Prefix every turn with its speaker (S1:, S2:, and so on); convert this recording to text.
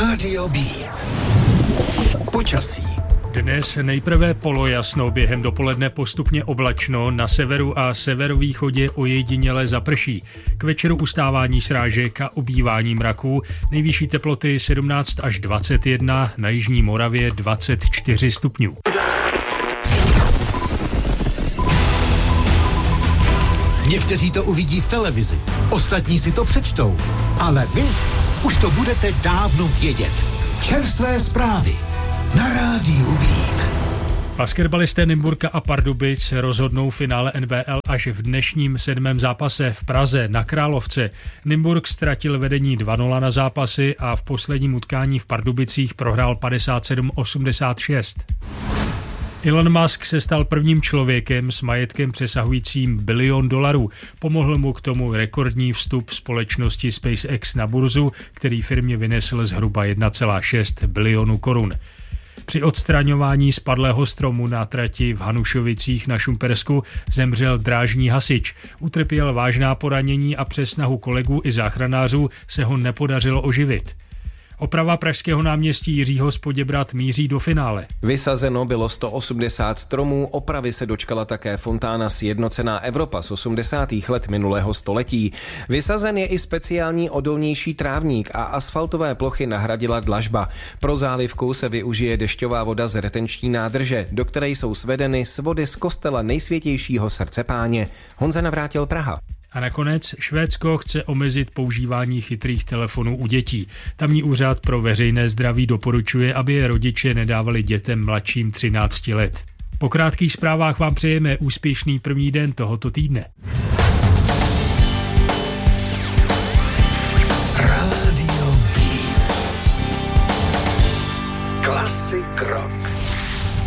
S1: Rádio B. Počasí.
S2: Dnes nejprve polojasno, během dopoledne postupně oblačno, na severu a severovýchodě ojediněle zaprší. K večeru ustávání srážek a ubývání mraků, nejvyšší teploty 17 až 21, na jižní Moravě 24 stupňů.
S1: Někteří to uvidí v televizi, ostatní si to přečtou, ale vy už to budete dávno vědět. Čerstvé zprávy na Rádiu Beat.
S2: Basketbalisté Nymburka a Pardubic rozhodnou finále NBL až v dnešním 7. zápase v Praze na Královce. Nymburk ztratil vedení 2-0 na zápasy a v posledním utkání v Pardubicích prohrál 57-86. Elon Musk se stal prvním člověkem s majetkem přesahujícím $1 bilion. Pomohl mu k tomu rekordní vstup společnosti SpaceX na burzu, který firmě vynesl zhruba 1,6 bilionu korun. Při odstraňování spadlého stromu na trati v Hanušovicích na Šumpersku zemřel drážní hasič. Utrpěl vážná poranění a přes snahu kolegů i záchranářů se ho nepodařilo oživit. Oprava pražského náměstí Jiřího z Poděbrad míří do finále.
S3: Vysazeno bylo 180 stromů, opravy se dočkala také fontána Sjednocená Evropa z 80. let minulého století. Vysazen je i speciální odolnější trávník a asfaltové plochy nahradila dlažba. Pro zálivku se využije dešťová voda z retenční nádrže, do které jsou svedeny svody z kostela Nejsvětějšího srdce Páně. Honza Navrátil, Praha.
S2: A nakonec Švédsko chce omezit používání chytrých telefonů u dětí. Tamní úřad pro veřejné zdraví doporučuje, aby je rodiče nedávali dětem mladším 13 let. Po krátkých zprávách vám přejeme úspěšný první den tohoto týdne.
S1: Rádio B. Classic Rock.